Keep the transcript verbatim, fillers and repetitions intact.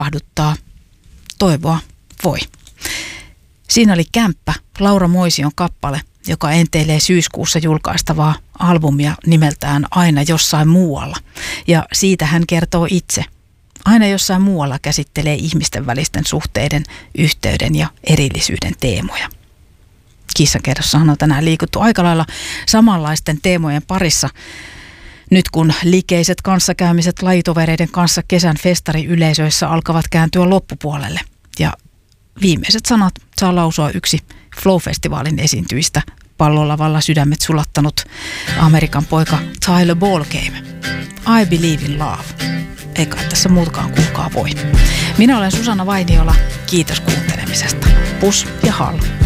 havahduttaa, toivoa voi. Siinä oli Kämppä, Laura Moision kappale, joka enteilee syyskuussa julkaistavaa albumia nimeltään Aina jossain muualla. Ja siitä hän kertoo itse. Aina jossain muualla käsittelee ihmisten välisten suhteiden, yhteyden ja erillisyyden teemoja. Kissankerrossahan on tänään liikuttu aika lailla samanlaisten teemojen parissa. Nyt kun likeiset kanssakäymiset lajitovereiden kanssa kesän festariyleisöissä alkavat kääntyä loppupuolelle. Ja viimeiset sanat saa lausua yksi Flow-festivaalin esiintyjistä, pallolavalla sydämet sulattanut Amerikan poika Tyler Ballgame. I believe in love. Eikä tässä muutkaan kuulkaa voi. Minä olen Susanna Vainiola. Kiitos kuuntelemisesta. Pus ja hall.